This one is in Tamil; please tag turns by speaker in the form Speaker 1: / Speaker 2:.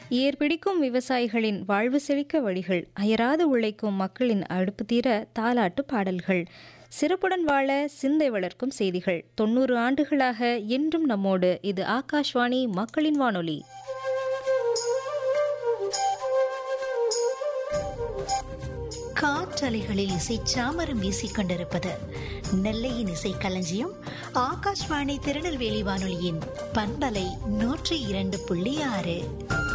Speaker 1: ஏர் பிடிக்கும் விவசாயிகளின் வாழ்வு செழிக்க வழிகள், அயராது உழைக்கும் மக்களின் அடுப்பு தீர தாலாட்டு பாடல்கள், சிறப்புடன் வாழ சிந்தை வளர்க்கும் செய்திகள். 90 ஆண்டுகளாக என்றும் நம்மோடு. இது ஆகாஷ்வாணி மக்களின் வானொலி.
Speaker 2: காற்றலைகளில் இசை சாமரம் வீசிக்கொண்டிருப்பது நெல்லையின் இசை களஞ்சியம் ஆகாஷ்வாணி திருநெல்வேலி வானொலியின் பண்பலை 102.6.